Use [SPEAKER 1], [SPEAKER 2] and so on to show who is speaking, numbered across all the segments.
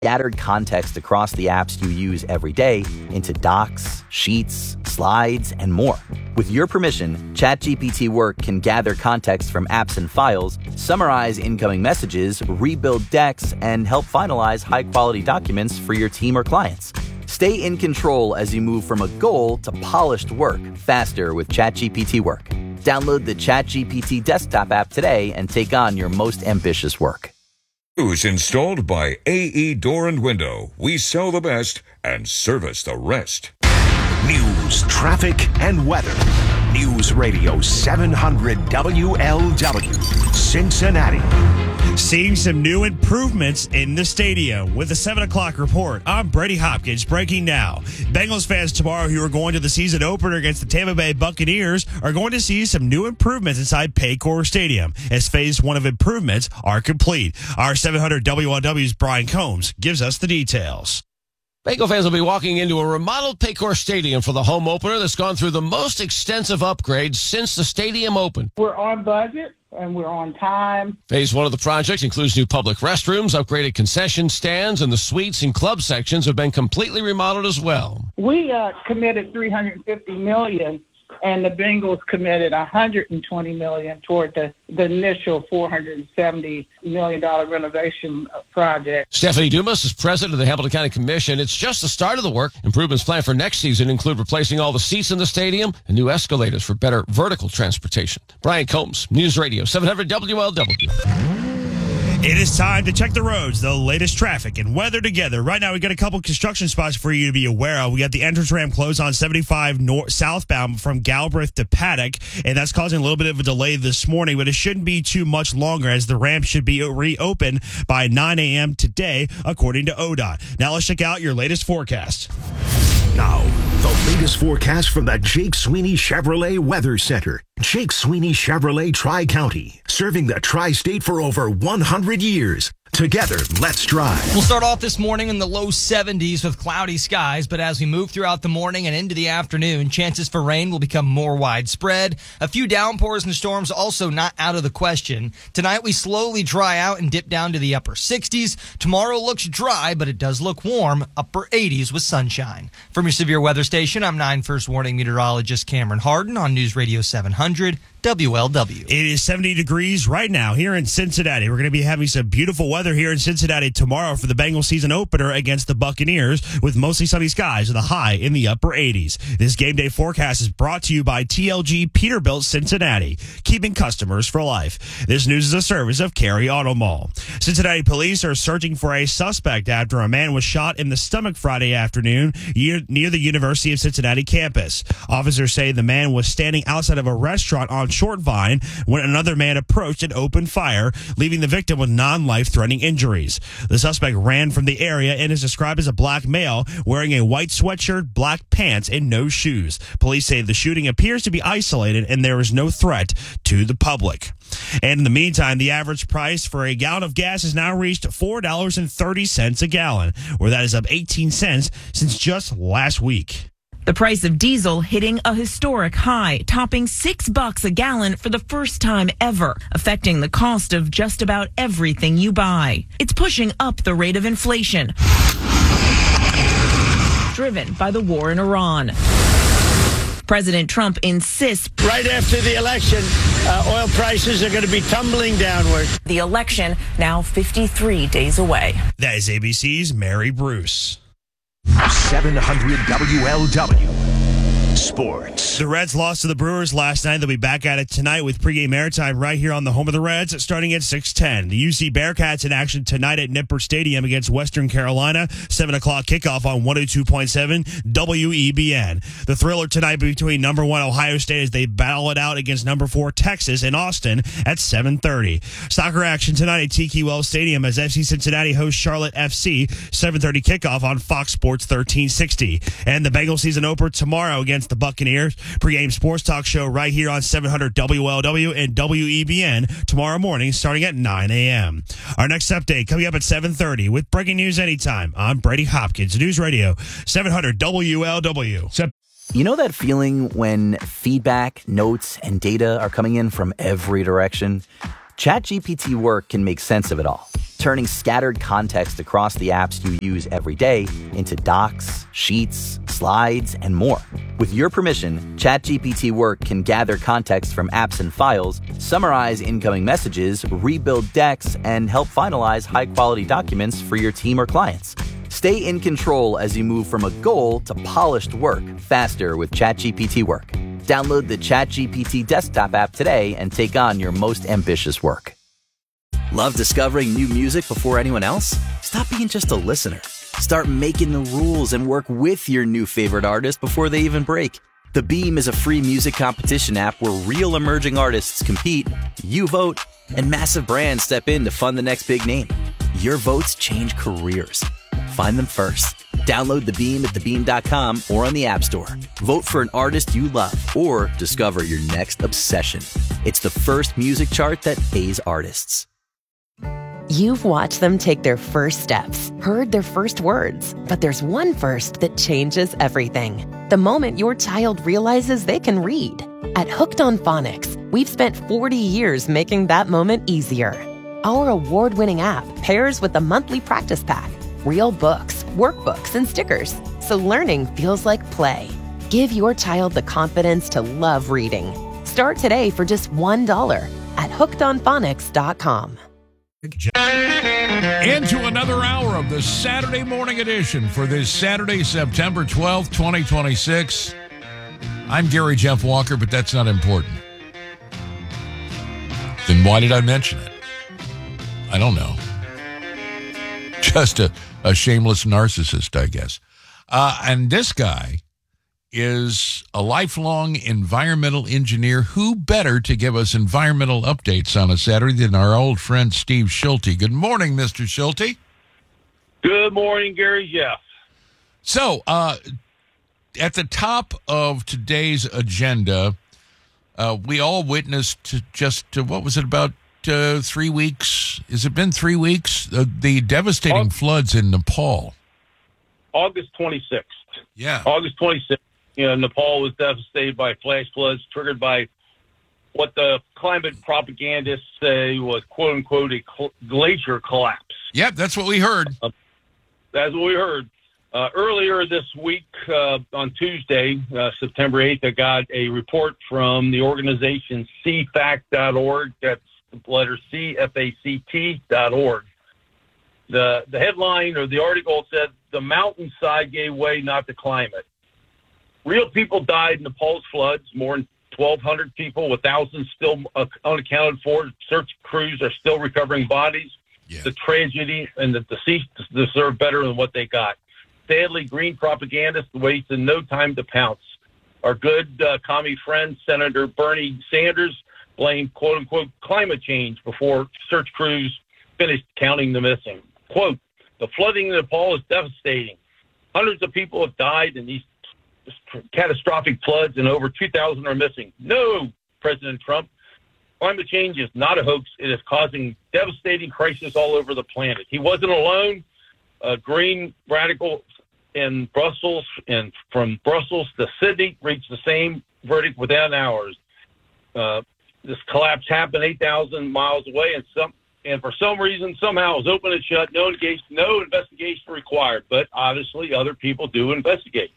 [SPEAKER 1] Gathered context across the apps you use every day into docs, sheets, slides, and more. With your permission, ChatGPT Work can gather context from apps and files, summarize incoming messages, rebuild decks, and help finalize high-quality documents for your team or clients. Stay in control as you move from a goal to polished work faster with ChatGPT Work. Download the ChatGPT desktop app today and take on your most ambitious work.
[SPEAKER 2] News installed by AE Door and Window. We sell the best and service the rest.
[SPEAKER 3] News, traffic, and weather. News Radio 700 WLW, Cincinnati.
[SPEAKER 4] Seeing some new improvements in the stadium with a 7 o'clock report. I'm Brady Hopkins, breaking now. Bengals fans tomorrow who are going to the season opener against the Tampa Bay Buccaneers are going to see some new improvements inside Paycor Stadium as phase one of improvements are complete. Our 700 WLW's Brian Combs gives us the details.
[SPEAKER 5] Bengal fans will be walking into a remodeled Paycor Stadium for the home opener that's gone through the most extensive upgrades since the stadium opened.
[SPEAKER 6] We're on budget and we're on time.
[SPEAKER 5] Phase one of the project includes new public restrooms, upgraded concession stands, and the suites and club sections have been completely remodeled as well.
[SPEAKER 6] We committed $350 million, and the Bengals committed $120 million toward the initial $470 million renovation project.
[SPEAKER 5] Stephanie Dumas is president of the Hamilton County Commission. It's just the start of the work. Improvements planned for next season include replacing all the seats in the stadium and new escalators for better vertical transportation. Brian Combs, News Radio 700 WLW.
[SPEAKER 4] It is time to check the roads, the latest traffic and weather together. Right now, we got a couple construction spots for you to be aware of. We got the entrance ramp closed on 75 southbound from Galbraith to Paddock, and that's causing a little bit of a delay this morning, but it shouldn't be too much longer as the ramp should be reopened by 9 a.m. today, according to ODOT. Now let's check out your latest forecast.
[SPEAKER 3] Now, the latest forecast from the Jake Sweeney Chevrolet Weather Center. Jake Sweeney Chevrolet Tri-County, serving the Tri-State for over 100 years. Together, let's drive.
[SPEAKER 7] We'll start off this morning in the low 70s with cloudy skies, but as we move throughout the morning and into the afternoon, chances for rain will become more widespread. A few downpours and storms also not out of the question. Tonight, we slowly dry out and dip down to the upper 60s. Tomorrow looks dry, but it does look warm, upper 80s with sunshine. From your severe weather station, I'm 9 First Warning meteorologist Cameron Harden on News Radio 700. WLW.
[SPEAKER 4] It is 70 degrees right now here in Cincinnati. We're going to be having some beautiful weather here in Cincinnati tomorrow for the Bengals season opener against the Buccaneers with mostly sunny skies with a high in the upper 80s. This game day forecast is brought to you by TLG Peterbilt Cincinnati, keeping customers for life. This news is a service of Cary Auto Mall. Cincinnati police are searching for a suspect after a man was shot in the stomach Friday afternoon near the University of Cincinnati campus. Officers say the man was standing outside of a restaurant on Short Vine when another man approached and opened fire, leaving the victim with non-life-threatening injuries. The suspect ran from the area and is described as a black male wearing a white sweatshirt, black pants, and no shoes. Police say the shooting appears to be isolated and there is no threat to the public. And in the meantime, the average price for a gallon of gas has now reached $4.30 a gallon, where that is up 18 cents since just last week.
[SPEAKER 8] The price of diesel hitting a historic high, topping $6 a gallon for the first time ever, affecting the cost of just about everything you buy. It's pushing up the rate of inflation, driven by the war in Iran. President Trump insists
[SPEAKER 9] right after the election, oil prices are going to be tumbling downward.
[SPEAKER 8] The election now 53 days away.
[SPEAKER 4] That is ABC's Mary Bruce.
[SPEAKER 3] 700 WLW Sports.
[SPEAKER 4] The Reds lost to the Brewers last night. They'll be back at it tonight with pregame airtime right here on the home of the Reds, starting at 6:10. The UC Bearcats in action tonight at Nippert Stadium against Western Carolina. 7 o'clock kickoff on 102.7 WEBN. The thriller tonight between number 1 Ohio State as they battle it out against number 4 Texas in Austin at 7:30. Soccer action tonight at Tiki Wells Stadium as FC Cincinnati hosts Charlotte FC. 7:30 kickoff on Fox Sports 1360. And the Bengals season opener tomorrow against the Buccaneers. Pre-game sports talk show right here on 700 WLW and WEBN tomorrow morning starting at 9 a.m. Our next update coming up at 7:30 with breaking news anytime. I'm Brady Hopkins, News Radio 700 WLW.
[SPEAKER 1] You know that feeling when feedback, notes, and data are coming in from every direction? ChatGPT Work can make sense of it all. turning scattered context across the apps you use every day into docs, sheets, slides, and more. With your permission, ChatGPT Work can gather context from apps and files, summarize incoming messages, rebuild decks, and help finalize high-quality documents for your team or clients. Stay in control as you move from a goal to polished work faster with ChatGPT Work. Download the ChatGPT desktop app today and take on your most ambitious work. Love discovering new music before anyone else? Stop being just a listener. Start making the rules and work with your new favorite artist before they even break. The Beam is a free music competition app where real emerging artists compete, you vote, and massive brands step in to fund the next big name. Your votes change careers. Find them first. Download The Beam at thebeam.com or on the App Store. Vote for an artist you love or discover your next obsession. It's the first music chart that pays artists.
[SPEAKER 10] You've watched them take their first steps, heard their first words, but there's one first that changes everything. The moment your child realizes they can read. At Hooked on Phonics, we've spent 40 years making that moment easier. Our award-winning app pairs with a monthly practice pack, real books, workbooks, and stickers, so learning feels like play. Give your child the confidence to love reading. Start today for just $1 at hookedonphonics.com.
[SPEAKER 11] Into another hour of the Saturday morning edition for this Saturday, September 12th, 2026. I'm Gary Jeff Walker, but that's not important. Then why did I mention it? I don't know. Just a shameless narcissist, I guess. And this guy is a lifelong environmental engineer. Who better to give us environmental updates on a Saturday than our old friend Steve Schulte? Good morning, Mr. Schulte.
[SPEAKER 12] Good morning, Gary Jeff.
[SPEAKER 11] So, at the top of today's agenda, we all witnessed what was it, about 3 weeks? Has it been 3 weeks? The devastating floods in Nepal.
[SPEAKER 12] August 26th.
[SPEAKER 11] Yeah.
[SPEAKER 12] August 26th. Nepal was devastated by flash floods triggered by what the climate propagandists say was, quote unquote, a glacier collapse.
[SPEAKER 11] Yep, that's what we heard.
[SPEAKER 12] That's what we heard. Earlier this week, on Tuesday, September 8th, I got a report from the organization CFACT.org. That's the letter CFACT.org. The headline or the article said, "The mountainside gave way, not the climate." Real people died in Nepal's floods, more than 1,200 people, with thousands still unaccounted for. Search crews are still recovering bodies. Yeah. The tragedy and the deceased deserve better than what they got. Sadly, green propagandists wasted no time to pounce. Our good commie friend, Senator Bernie Sanders, blamed, quote-unquote, climate change before search crews finished counting the missing. Quote, "The flooding in Nepal is devastating. Hundreds of people have died in these catastrophic floods and over 2,000 are missing." No, President Trump. Climate change is not a hoax. It is causing devastating crisis all over the planet. He wasn't alone. Green radicals in Brussels and from Brussels to Sydney reached the same verdict within hours. This collapse happened 8,000 miles away, and for some reason, somehow, it was open and shut. No investigation required. But obviously, other people do investigate.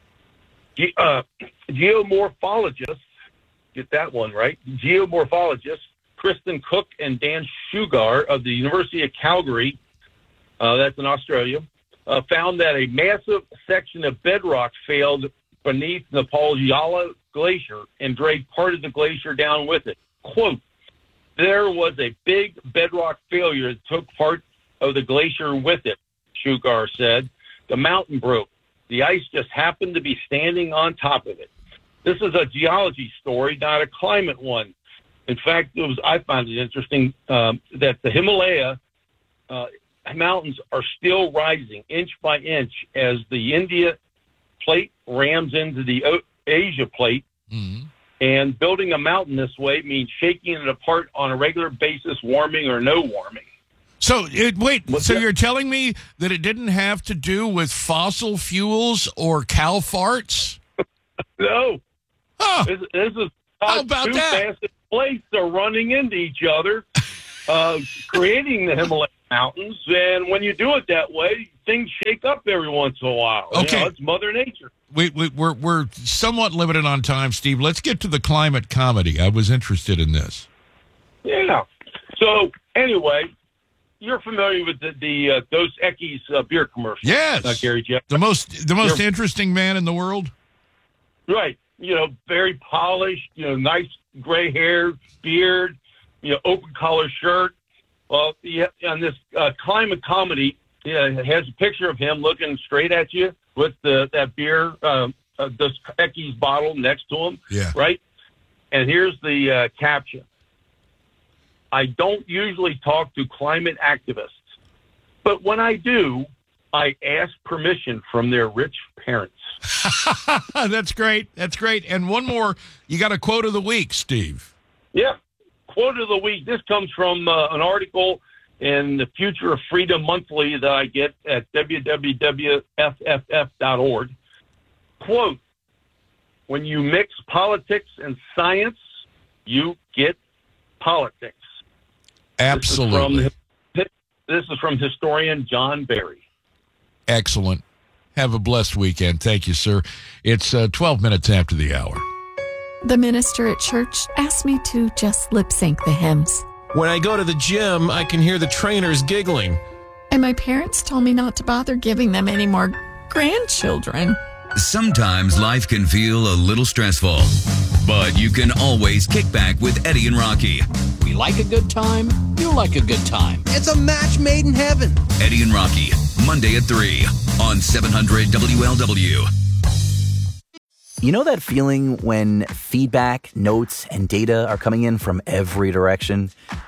[SPEAKER 12] Geomorphologists, get that one right. Geomorphologists Kristen Cook and Dan Sugar of the University of Calgary, that's in Australia, found that a massive section of bedrock failed beneath Nepal's Yala Glacier and dragged part of the glacier down with it. Quote, "There was a big bedrock failure that took part of the glacier with it," Sugar said. "The mountain broke. The ice just happened to be standing on top of it." This is a geology story, not a climate one. In fact, I found it interesting that the Himalaya mountains are still rising inch by inch as the India plate rams into the Asia plate. Mm-hmm. And building a mountain this way means shaking it apart on a regular basis, warming or no warming.
[SPEAKER 11] So, you're telling me that it didn't have to do with fossil fuels or cow farts?
[SPEAKER 12] No.
[SPEAKER 11] Huh.
[SPEAKER 12] This is
[SPEAKER 11] how about
[SPEAKER 12] two
[SPEAKER 11] that?
[SPEAKER 12] massive plates are running into each other, creating the Himalaya mountains, and when you do it that way, things shake up every once in a while.
[SPEAKER 11] Okay.
[SPEAKER 12] It's Mother Nature.
[SPEAKER 11] We're somewhat limited on time, Steve. Let's get to the climate comedy. I was interested in this.
[SPEAKER 12] Yeah. So anyway, you're familiar with the Dos Equis beer commercial.
[SPEAKER 11] Yes.
[SPEAKER 12] Gary Jeff.
[SPEAKER 11] The most interesting man in the world.
[SPEAKER 12] Right. Very polished, nice gray hair, beard, open collar shirt. Well, on this climate comedy, it has a picture of him looking straight at you with that beer, Dos Equis bottle next to him.
[SPEAKER 11] Yeah.
[SPEAKER 12] Right. And here's the caption. I don't usually talk to climate activists, but when I do, I ask permission from their rich parents.
[SPEAKER 11] That's great. That's great. And one more, you got a quote of the week, Steve.
[SPEAKER 12] Yeah. Quote of the week. This comes from an article in the Future of Freedom Monthly that I get at www.fff.org. Quote, when you mix politics and science, you get politics.
[SPEAKER 11] Absolutely.
[SPEAKER 12] This is from historian John Barry.
[SPEAKER 11] Excellent. Have a blessed weekend. Thank you, sir. It's 12 minutes after the hour.
[SPEAKER 13] The minister at church asked me to just lip sync the hymns.
[SPEAKER 5] When I go to the gym, I can hear the trainers giggling.
[SPEAKER 13] And my parents told me not to bother giving them any more grandchildren.
[SPEAKER 14] Sometimes life can feel a little stressful, but you can always kick back with Eddie and Rocky.
[SPEAKER 15] We like a good time. You like a good time. It's a match made in heaven.
[SPEAKER 14] Eddie and Rocky, Monday at 3 on 700 WLW.
[SPEAKER 1] You know that feeling when feedback, notes, and data are coming in from every direction?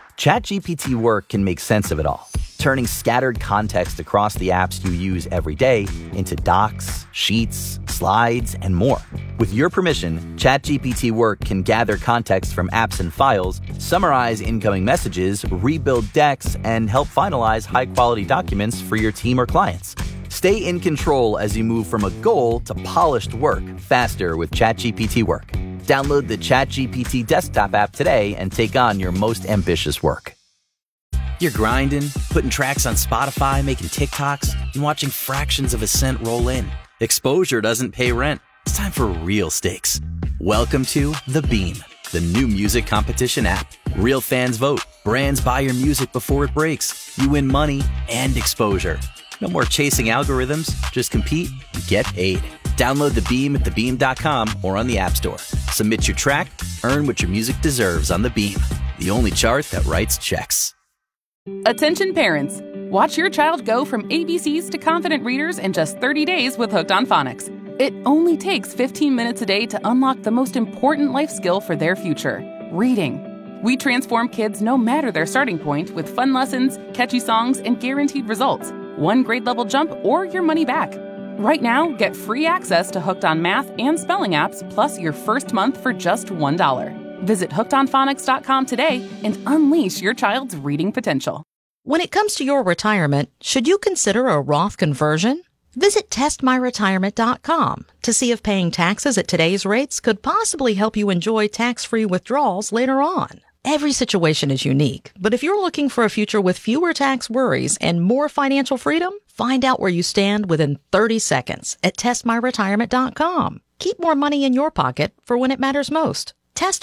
[SPEAKER 1] ChatGPT Work can make sense of it all, turning scattered context across the apps you use every day into docs, sheets, slides, and more. With your permission, ChatGPT Work can gather context from apps and files, summarize incoming messages, rebuild decks, and help finalize high-quality documents for your team or clients. Stay in control as you move from a goal to polished work faster with ChatGPT Work. Download the ChatGPT desktop app today and take on your most ambitious work. You're grinding, putting tracks on Spotify, making TikToks, and watching fractions of a cent roll in. Exposure doesn't pay rent. It's time for real stakes. Welcome to The Beam, the new music competition app. Real fans vote. Brands buy your music before it breaks. You win money and exposure. No more chasing algorithms. Just compete and get paid. Download The Beam at thebeam.com or on the App Store. Submit your track, earn what your music deserves on The Beam, the only chart that writes checks.
[SPEAKER 16] Attention parents. Watch your child go from ABCs to confident readers in just 30 days with Hooked on Phonics. It only takes 15 minutes a day to unlock the most important life skill for their future, reading. We transform kids no matter their starting point with fun lessons, catchy songs, and guaranteed results. One grade level jump or your money back. Right now, get free access to Hooked on Math and Spelling apps plus your first month for just $1. Visit hookedonphonics.com today and unleash your child's reading potential.
[SPEAKER 17] When it comes to your retirement, should you consider a Roth conversion? Visit testmyretirement.com to see if paying taxes at today's rates could possibly help you enjoy tax-free withdrawals later on. Every situation is unique, but if you're looking for a future with fewer tax worries and more financial freedom, find out where you stand within 30 seconds at testmyretirement.com. Keep more money in your pocket for when it matters most.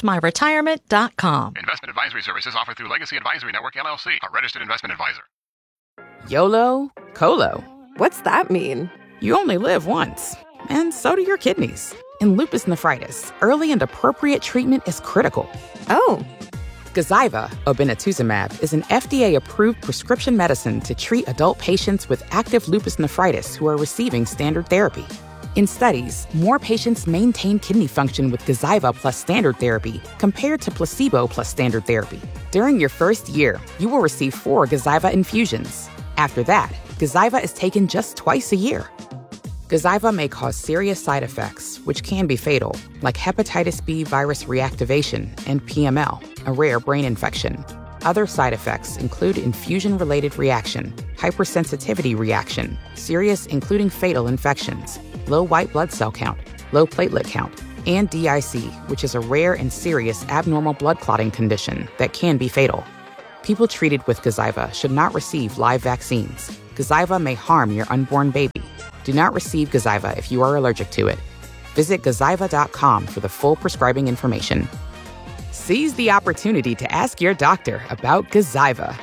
[SPEAKER 17] TestMyRetirement.com.
[SPEAKER 18] Investment advisory services offered through Legacy Advisory Network, LLC, a registered investment advisor.
[SPEAKER 19] YOLO, COLO. What's that mean? You only live once, and so do your kidneys. In lupus nephritis, early and appropriate treatment is critical. Oh. Gazyva, obinutuzumab, is an FDA-approved prescription medicine to treat adult patients with active lupus nephritis who are receiving standard therapy. In studies, more patients maintain kidney function with Gazyva plus standard therapy compared to placebo plus standard therapy. During your first year, you will receive 4 Gazyva infusions. After that, Gazyva is taken just twice a year. Gazyva may cause serious side effects, which can be fatal, like hepatitis B virus reactivation and PML, a rare brain infection. Other side effects include infusion-related reaction, hypersensitivity reaction, serious including fatal infections, low white blood cell count, low platelet count, and DIC, which is a rare and serious abnormal blood clotting condition that can be fatal. People treated with Gazyva should not receive live vaccines. Gazyva may harm your unborn baby. Do not receive Gazyva if you are allergic to it. Visit Gazyva.com for the full prescribing information. Seize the opportunity to ask your doctor about Gazyva.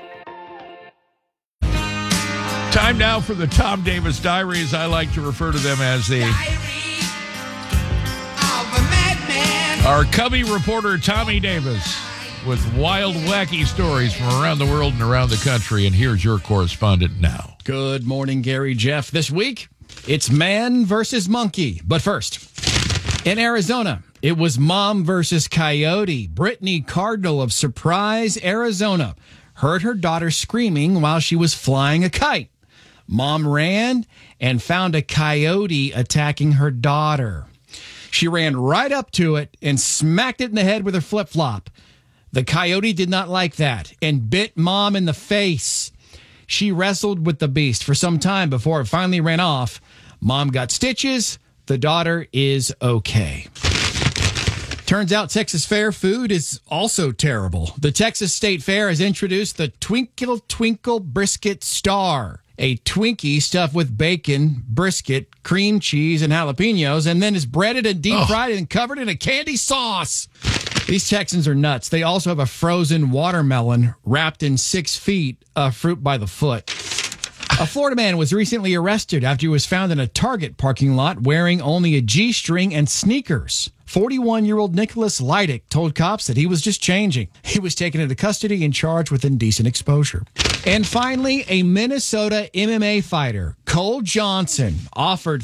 [SPEAKER 11] Time now for the Tom Davis Diaries. I like to refer to them as the our Cubby reporter, Tommy Davis, with wild, wacky stories from around the world and around the country. And here's your correspondent now.
[SPEAKER 15] Good morning, Gary, Jeff. This week, it's man versus monkey. But first, in Arizona, it was mom versus coyote. Brittany Cardinal of Surprise, Arizona, heard her daughter screaming while she was flying a kite. Mom ran and found a coyote attacking her daughter. She ran right up to it and smacked it in the head with her flip-flop. The coyote did not like that and bit Mom in the face. She wrestled with the beast for some time before it finally ran off. Mom got stitches. The daughter is okay. Turns out Texas Fair food is also terrible. The Texas State Fair has introduced the Twinkle Twinkle Brisket Star, a Twinkie stuffed with bacon, brisket, cream cheese, and jalapenos, and then is breaded and deep fried and covered in a candy sauce. These Texans are nuts. They also have a frozen watermelon wrapped in 6 feet of fruit by the foot. A Florida man was recently arrested after he was found in a Target parking lot wearing only a G-string and sneakers. 41-year-old Nicholas Leidick told cops that he was just changing. He was taken into custody and charged with indecent exposure. And finally, a Minnesota MMA fighter, Cole Johnson, offered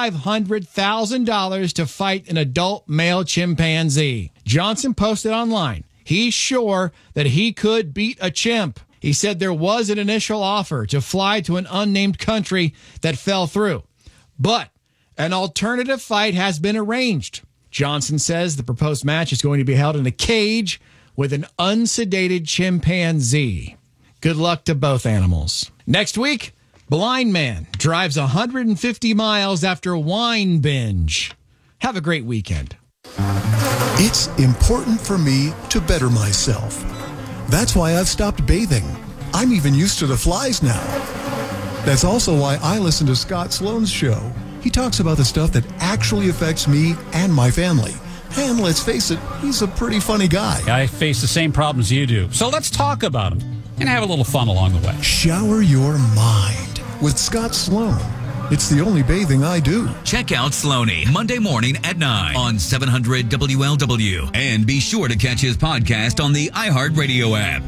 [SPEAKER 15] $500,000 to fight an adult male chimpanzee. Johnson posted online, he's sure that he could beat a chimp. He said there was an initial offer to fly to an unnamed country that fell through, but an alternative fight has been arranged. Johnson says the proposed match is going to be held in a cage with an unsedated chimpanzee. Good luck to both animals. Next week, blind man drives 150 miles after wine binge. Have a great weekend.
[SPEAKER 20] It's important for me to better myself. That's why I've stopped bathing. I'm even used to the flies now. That's also why I listen to Scott Sloan's show. He talks about the stuff that actually affects me and my family. And let's face it, he's a pretty funny guy.
[SPEAKER 21] I face the same problems you do. So let's talk about them and have a little fun along the way.
[SPEAKER 20] Shower your mind with Scott Sloan. It's the only bathing I do.
[SPEAKER 14] Check out Sloaney Monday morning at 9 on 700 WLW. And be sure to catch his podcast on the iHeartRadio app.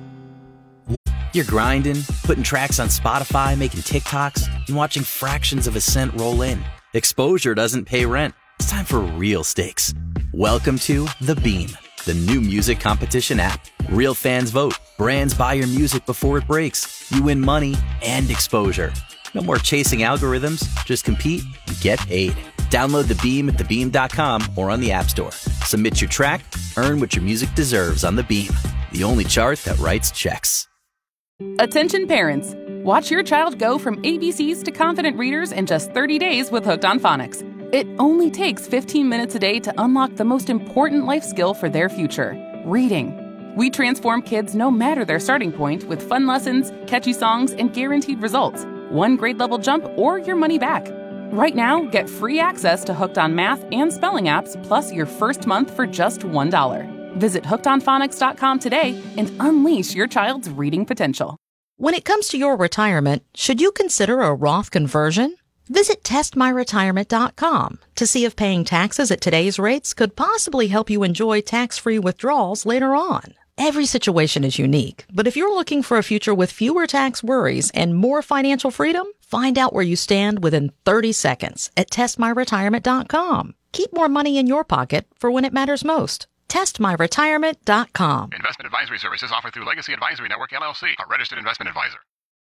[SPEAKER 1] You're grinding, putting tracks on Spotify, making TikToks, and watching fractions of a cent roll in. Exposure doesn't pay rent. It's time for real stakes. Welcome to The Beam, the new music competition app. Real fans vote. Brands buy your music before it breaks. You win money and exposure. No more chasing algorithms. Just compete and get paid. Download The Beam at thebeam.com or on the App Store. Submit your track, earn what your music deserves on The Beam, the only chart that writes checks.
[SPEAKER 16] Attention parents. Watch your child go from ABCs to confident readers in just 30 days with Hooked on Phonics. It only takes 15 minutes a day to unlock the most important life skill for their future, reading. We transform kids no matter their starting point with fun lessons, catchy songs, and guaranteed results. One grade level jump or your money back. Right now, get free access to Hooked on Math and Spelling apps, plus your first month for just $1. Visit hookedonphonics.com today and unleash your child's reading potential.
[SPEAKER 17] When it comes to your retirement, should you consider a Roth conversion? Visit testmyretirement.com to see if paying taxes at today's rates could possibly help you enjoy tax-free withdrawals later on. Every situation is unique, but if you're looking for a future with fewer tax worries and more financial freedom, find out where you stand within 30 seconds at testmyretirement.com. Keep more money in your pocket for when it matters most. testmyretirement.com.
[SPEAKER 18] Investment advisory services offered through Legacy Advisory Network, LLC, a registered investment advisor.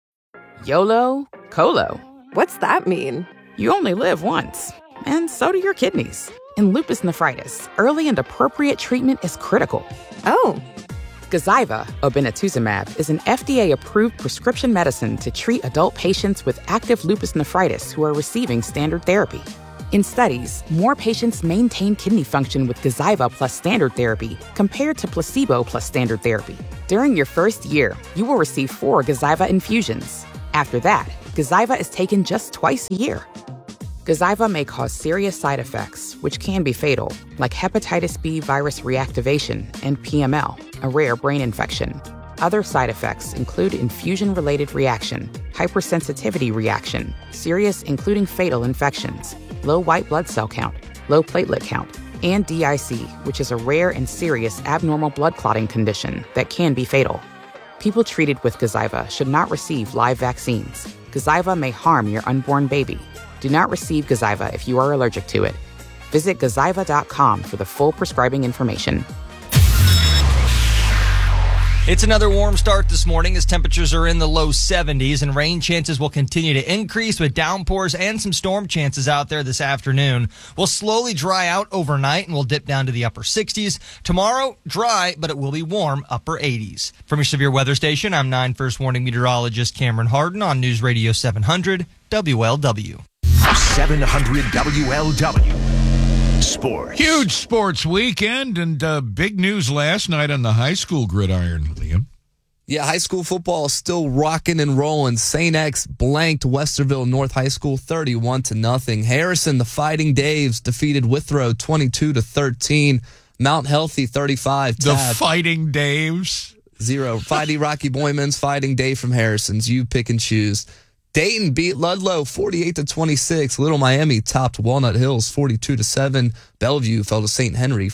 [SPEAKER 19] YOLO, COLO. What's that mean? You only live once. And so do your kidneys. In lupus nephritis, early and appropriate treatment is critical. Oh. Gazyva, obinutuzumab, is an FDA-approved prescription medicine to treat adult patients with active lupus nephritis who are receiving standard therapy. In studies, more patients maintain kidney function with Gazyva plus standard therapy compared to placebo plus standard therapy. During your first year, you will receive 4 Gazyva infusions. After that, Gazyva is taken just twice a year. Gazyva may cause serious side effects, which can be fatal, like hepatitis B virus reactivation and PML, a rare brain infection. Other side effects include infusion-related reaction, hypersensitivity reaction, serious including fatal infections, low white blood cell count, low platelet count, and DIC, which is a rare and serious abnormal blood clotting condition that can be fatal. People treated with Gazyva should not receive live vaccines. Gazyva may harm your unborn baby. Do not receive Gazyva if you are allergic to it. Visit Gazyva.com for the full prescribing information.
[SPEAKER 7] It's another warm start this morning as temperatures are in the low 70s and rain chances will continue to increase with downpours and some storm chances out there this afternoon. We'll slowly dry out overnight and we'll dip down to the upper 60s. Tomorrow, dry, but it will be warm, upper 80s. From your severe weather station, I'm 9 First Warning meteorologist Cameron Harden on News Radio 700 WLW.
[SPEAKER 3] 700 WLW. Sports.
[SPEAKER 11] Huge sports weekend and big news last night on the high school gridiron, Liam.
[SPEAKER 2] Yeah, high school football is still rocking and rolling. St. X blanked Westerville North High School 31-0. Harrison, the Fighting Daves, defeated Withrow 22-13. Mount Healthy 35.
[SPEAKER 11] The Fighting Daves.
[SPEAKER 2] 0. Fighting Rocky Boymans, Fighting Dave from Harrison's. You pick and choose. Dayton beat Ludlow 48-26. Little Miami topped Walnut Hills 42-7. Bellevue fell to St. Henry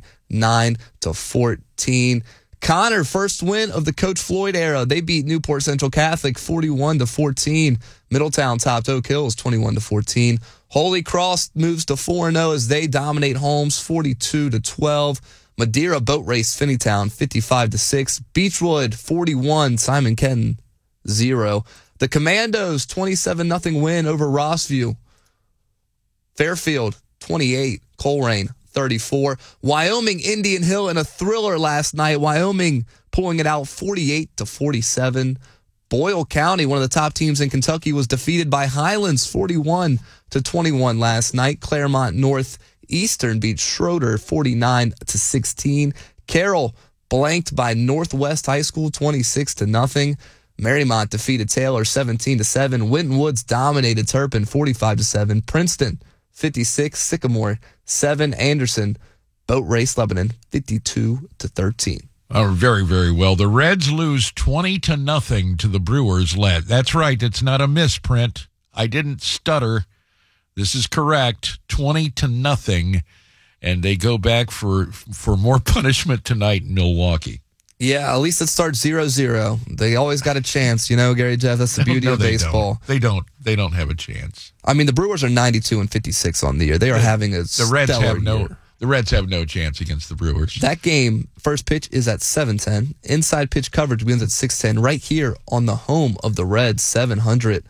[SPEAKER 2] 49-14. Connor, first win of the Coach Floyd era. They beat Newport Central Catholic 41-14. Middletown topped Oak Hills 21-14. Holy Cross moves to 4-0 as they dominate Holmes 42-12. Madeira boat race Finneytown 55-6. Beechwood 41. Simon Kenton 0. The Commandos, 27-0 win over Rossview. Fairfield, 28. Coleraine, 34. Wyoming, Indian Hill in a thriller last night. Wyoming pulling it out 48-47. Boyle County, one of the top teams in Kentucky, was defeated by Highlands 41-21 last night. Claremont Northeastern beat Schroeder 49-16. Carroll blanked by Northwest High School 26-0. Marymount defeated Taylor 17-7. Winton Woods dominated Turpin 45-7. Princeton 56. Sycamore 7. Anderson boat race Lebanon 52-13.
[SPEAKER 11] Oh, very, very well. The Reds lose 20-0 to the Brewers. That's right. It's not a misprint. I didn't stutter. This is correct. 20-0, and they go back for more punishment tonight in Milwaukee.
[SPEAKER 2] Yeah, at least it starts 0-0. They always got a chance, Gary Jeff. That's the beauty of baseball.
[SPEAKER 11] They don't have a chance.
[SPEAKER 2] I mean, the Brewers are 92-56 on the year. They are having a stellar year.
[SPEAKER 11] The Reds have no chance against the Brewers.
[SPEAKER 2] That game, first pitch is at 7:10. Inside pitch coverage begins at 6:10. Right here on the home of the Reds, 700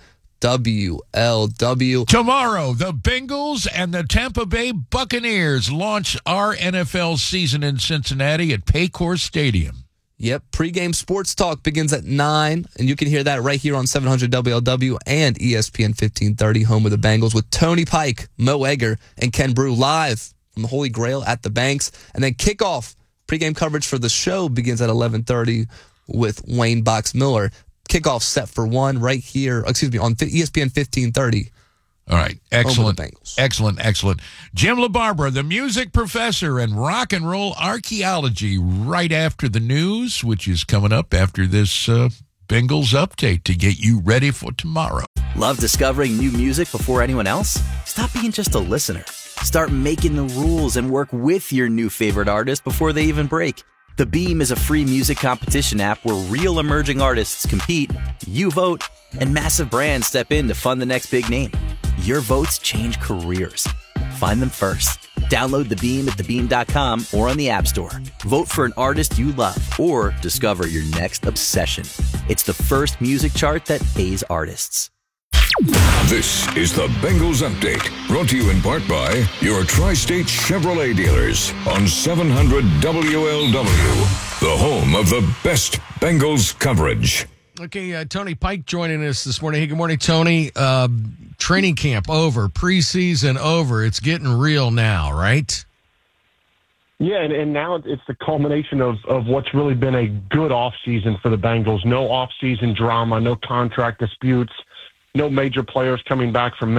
[SPEAKER 2] WLW.
[SPEAKER 11] Tomorrow, the Bengals and the Tampa Bay Buccaneers launch our NFL season in Cincinnati at Paycor Stadium.
[SPEAKER 2] Yep, pregame sports talk begins at 9, and you can hear that right here on 700 WLW and ESPN 1530, home of the Bengals, with Tony Pike, Mo Egger, and Ken Brew live from the Holy Grail at the Banks. And then kickoff, pregame coverage for the show begins at 11:30 with Wayne Box Miller. Kickoff set for 1 right here, on ESPN 1530.
[SPEAKER 11] All right, excellent. Jim LaBarbera, the music professor and rock and roll archaeology, right after the news, which is coming up after this Bengals update to get you ready for tomorrow.
[SPEAKER 1] Love discovering new music before anyone else? Stop being just a listener. Start making the rules and work with your new favorite artist before they even break. The Beam is a free music competition app where real emerging artists compete, you vote, and massive brands step in to fund the next big name. Your votes change careers. Find them first. Download The Beam at thebeam.com or on the App Store. Vote for an artist you love or discover your next obsession. It's the first music chart that pays artists.
[SPEAKER 22] This is the Bengals Update, brought to you in part by your Tri-State Chevrolet dealers on 700 WLW, the home of the best Bengals coverage.
[SPEAKER 6] Okay, Tony Pike joining us this morning. Hey, good morning, Tony. Training camp over, preseason over. It's getting real now, right?
[SPEAKER 9] Yeah, and now it's the culmination of what's really been a good offseason for the Bengals. No offseason drama, no contract disputes, no major players coming back from